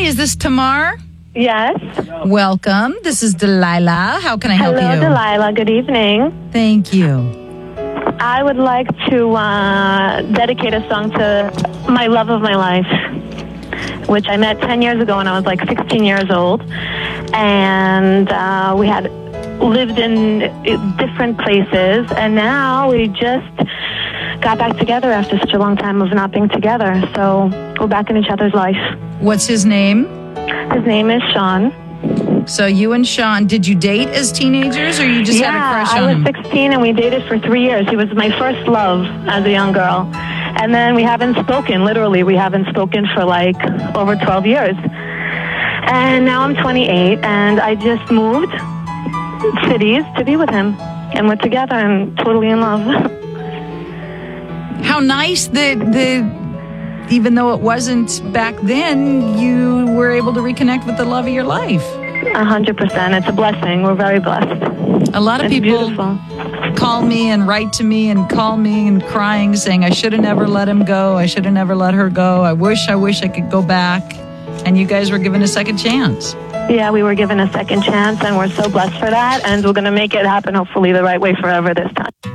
is this Tamar? Yes. Welcome. This is Delilah. How can I help you? Hello, Delilah. Good evening. Thank you. I would like to dedicate a song to my love of my life, which I met 10 years ago when I was like 16 years old. And we had lived in different places, and now we just got back together after such a long time of not being together. So we're back in each other's life. What's his name? His name is Sean. So you and Sean, did you date as teenagers, or you just had a crush on him? I was 16 and we dated for 3 years. He was my first love as a young girl. And then we haven't spoken, literally, we haven't spoken for like over 12 years. And now I'm 28 and I just moved cities to be with him. And we're together and totally in love. How nice that even though it wasn't back then, you were able to reconnect with the love of your life. 100%. It's a blessing. We're very blessed. A lot of people beautiful. call me and write to me and call me and crying, saying, I should have never let him go. I should have never let her go. I wish I could go back. And you guys were given a second chance. Yeah, we were given a second chance, and we're so blessed for that. And we're going to make it happen, hopefully, the right way forever this time.